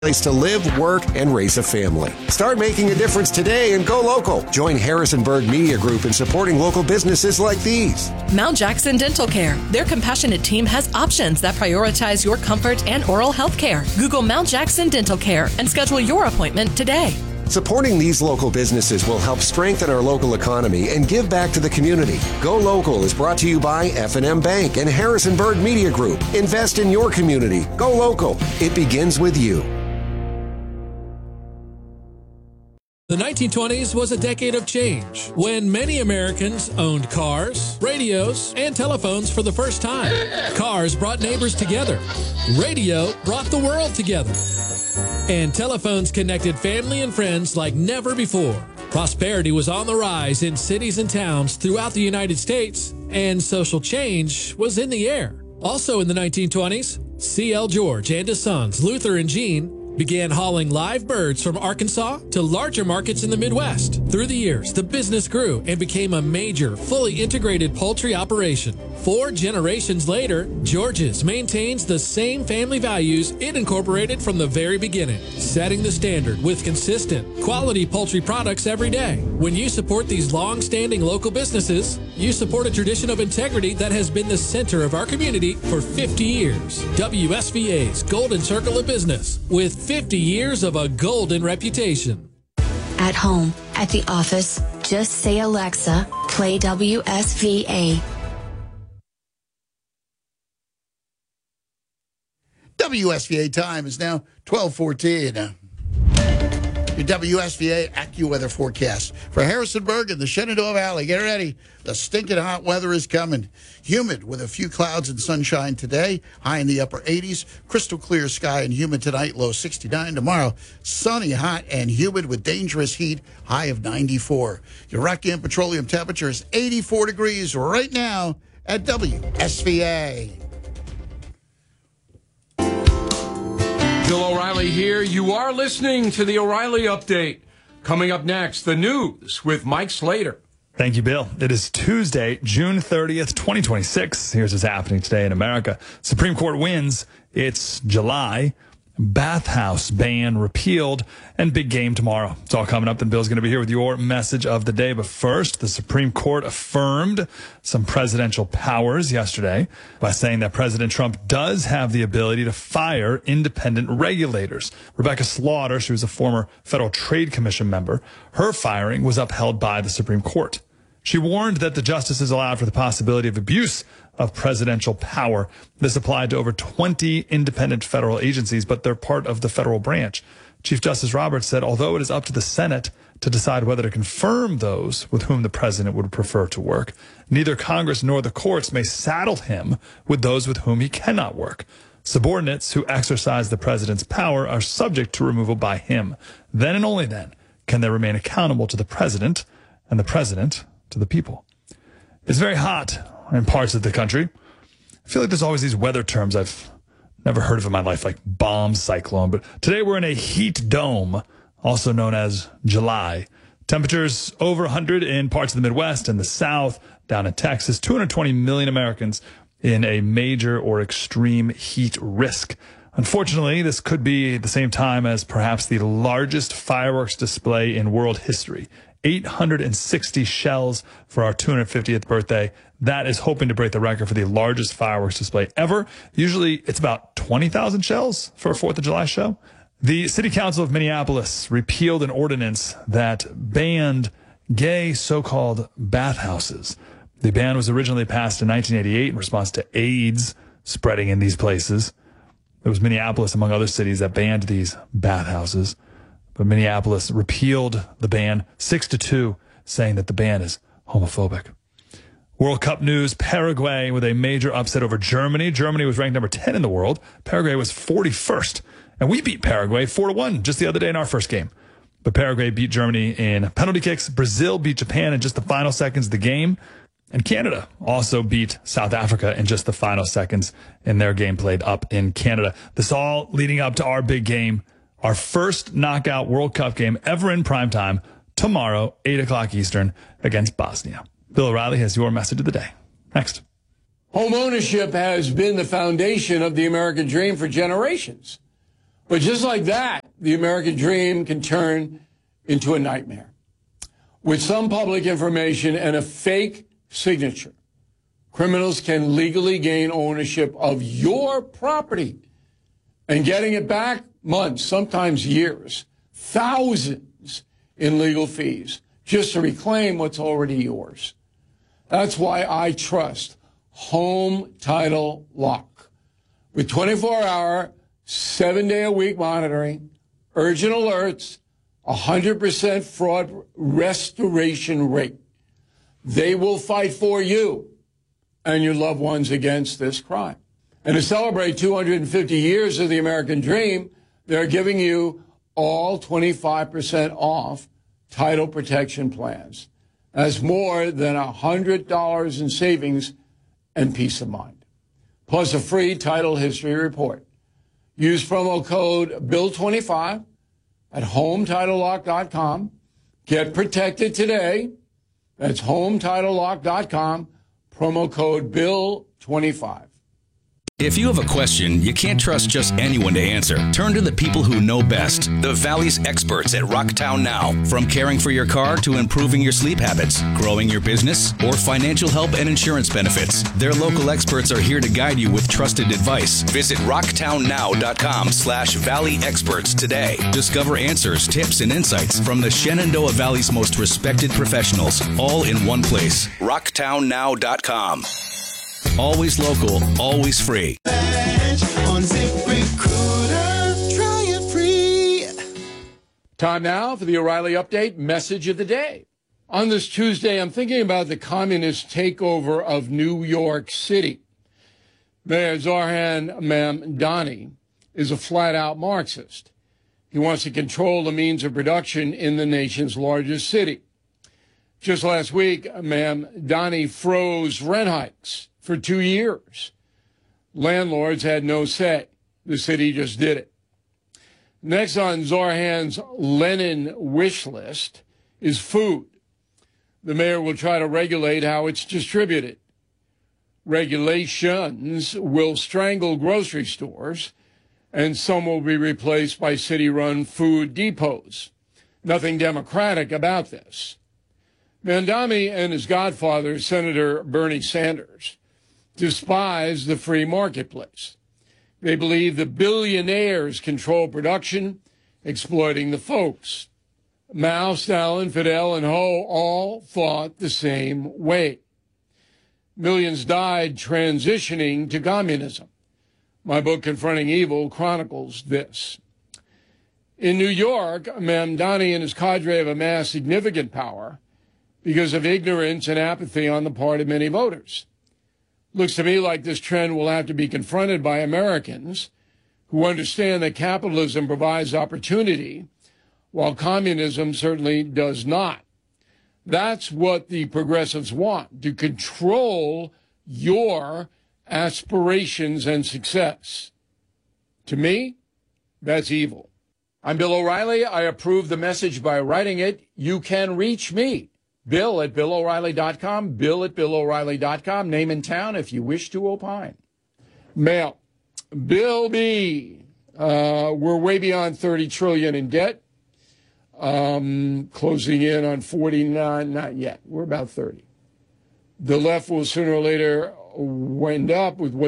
Place to live, work, and raise a family. Start making a difference today and go local. Join Harrisonburg Media Group in supporting local businesses like these. Mount Jackson Dental Care. Their compassionate team has options that prioritize your comfort and oral health care. Google Mount Jackson Dental Care and schedule your appointment today. Supporting these local businesses will help strengthen our local economy and give back to the community. Go Local is brought to you by F&M Bank and Harrisonburg Media Group. Invest in your community. Go local. It begins with you. The 1920s was a decade of change when many Americans owned cars, radios, and telephones for the first time. Cars brought neighbors together. Radio brought the world together. And telephones connected family and friends like never before. Prosperity was on the rise in cities and towns throughout the United States, and social change was in the air. Also in the 1920s, C.L. George and his sons, Luther and Gene, began hauling live birds from Arkansas to larger markets in the Midwest. Through the years, the business grew and became a major, fully integrated poultry operation. 4 generations later, George's maintains the same family values it incorporated from the very beginning, setting the standard with consistent, quality poultry products every day. When you support these long-standing local businesses, you support a tradition of integrity that has been the center of our community for 50 years. WSVA's Golden Circle of Business, with 50 years of a golden reputation. At home, at the office, just say, Alexa, play WSVA. WSVA time is now 12:14. Your WSVA AccuWeather forecast for Harrisonburg and the Shenandoah Valley. Get ready. The stinking hot weather is coming. Humid with a few clouds and sunshine today. High in the upper 80s. Crystal clear sky and humid tonight. Low 69. Tomorrow, sunny, hot, and humid with dangerous heat. High of 94. Your Rocky and Petroleum temperature is 84 degrees right now at WSVA. Bill O'Reilly here. You are listening to the O'Reilly Update. Coming up next, the news with Mike Slater. Thank you, Bill. It is Tuesday, June 30th, 2026. Here's what's happening today in America. Supreme Court wins. It's July. Bathhouse ban repealed, and big game tomorrow. It's all coming up. Then Bill's going to be here with your message of the day. But first, the Supreme Court affirmed some presidential powers yesterday by saying that President Trump does have the ability to fire independent regulators. Rebecca Slaughter, she was a former Federal Trade Commission member. Her firing was upheld by the Supreme Court. She warned that the justices allowed for the possibility of abuse of presidential power. This applied to over 20 independent federal agencies, but they're part of the federal branch. Chief Justice Roberts said, although it is up to the Senate to decide whether to confirm those with whom the president would prefer to work, neither Congress nor the courts may saddle him with those with whom he cannot work. Subordinates who exercise the president's power are subject to removal by him. Then and only then can they remain accountable to the president, and the president to the people. It's very hot in parts of the country. I feel like there's always these weather terms I've never heard of in my life, like bomb cyclone. But today we're in a heat dome, also known as July. Temperatures over 100 in parts of the Midwest and the South, down in Texas. 220 million Americans in a major or extreme heat risk. Unfortunately, this could be at the same time as perhaps the largest fireworks display in world history. 860 shells for our 250th birthday. That is hoping to break the record for the largest fireworks display ever. Usually it's about 20,000 shells for a 4th of July show. The City Council of Minneapolis repealed an ordinance that banned gay so-called bathhouses. The ban was originally passed in 1988 in response to AIDS spreading in these places. It was Minneapolis, among other cities, that banned these bathhouses. But Minneapolis repealed the ban 6-2, saying that the ban is homophobic. World Cup news, Paraguay with a major upset over Germany. Germany was ranked number 10 in the world. Paraguay was 41st. And we beat Paraguay 4-1 just the other day in our first game. But Paraguay beat Germany in penalty kicks. Brazil beat Japan in just the final seconds of the game. And Canada also beat South Africa in just the final seconds in their game played up in Canada. This all leading up to our big game, our first knockout World Cup game ever in primetime, tomorrow, 8 o'clock Eastern, against Bosnia. Bill O'Reilly has your message of the day. Next. Home ownership has been the foundation of the American dream for generations. But just like that, the American dream can turn into a nightmare. With some public information and a fake signature, criminals can legally gain ownership of your property, and getting it back months, sometimes years, thousands in legal fees just to reclaim what's already yours. That's why I trust Home Title Lock. With 24-hour, 7-day-a-week monitoring, urgent alerts, 100% fraud restoration rate, they will fight for you and your loved ones against this crime. And to celebrate 250 years of the American dream, they're giving you all 25% off title protection plans. That's more than $100 in savings and peace of mind. Plus a free title history report. Use promo code BILL25 at HomeTitleLock.com. Get protected today. That's HomeTitleLock.com. Promo code BILL25. If you have a question, you can't trust just anyone to answer. Turn to the people who know best. The Valley's experts at Rocktown Now. From caring for your car to improving your sleep habits, growing your business, or financial help and insurance benefits, their local experts are here to guide you with trusted advice. Visit rocktownnow.com/Valley Experts today. Discover answers, tips, and insights from the Shenandoah Valley's most respected professionals, all in one place. rocktownnow.com. Always local, always free. On ZipRecruiter, try it free. Time now for the O'Reilly Update Message of the Day. On this Tuesday, I'm thinking about the communist takeover of New York City. Mayor Zohran Mamdani is a flat-out Marxist. He wants to control the means of production in the nation's largest city. Just last week, Mamdani froze rent hikes for 2 years. Landlords had no say. The city just did it. Next on Zohran's Lenin wish list is food. The mayor will try to regulate how it's distributed. Regulations will strangle grocery stores, and some will be replaced by city-run food depots. Nothing democratic about this. Mamdani and his godfather, Senator Bernie Sanders, despise the free marketplace. They believe the billionaires control production, exploiting the folks. Mao, Stalin, Fidel, and Ho all thought the same way. Millions died transitioning to communism. My book, Confronting Evil, chronicles this. In New York, Mamdani and his cadre have amassed significant power because of ignorance and apathy on the part of many voters. Looks to me like this trend will have to be confronted by Americans who understand that capitalism provides opportunity, while communism certainly does not. That's what the progressives want, to control your aspirations and success. To me, that's evil. I'm Bill O'Reilly. I approve the message by writing it. You can reach me. Bill at BillO'Reilly.com, Bill at BillO'Reilly.com, name and town if you wish to opine. Mail. Bill B. We're way beyond $30 trillion in debt. Closing in on 49, not yet. We're about 30. The left will sooner or later wind up with what